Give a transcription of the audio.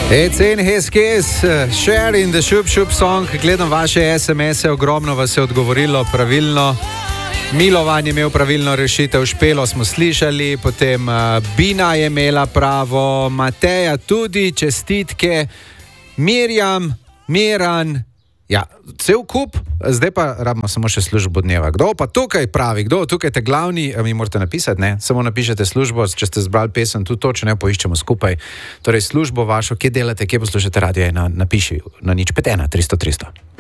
Ecen Heskes, share in the šup song, gledam vaše SMS-e, ogromno vas je odgovorilo pravilno. Milovan je imel pravilno rešitev, Špelo smo slišali, potem Bina je imela pravo, Mateja tudi, čestitke, Mirjam, Miran, ja, cel kup, zdaj pa rabimo samo še službo dneva. Kdo pa tukaj pravi, kdo tukaj te glavni, mi morate napisati, ne, samo napišete službo, če ste zbrali pesem, tudi to, če ne, poiščemo skupaj. Torej službo vašo, kje delate, kje poslušate radio, napiši na 051 300 300.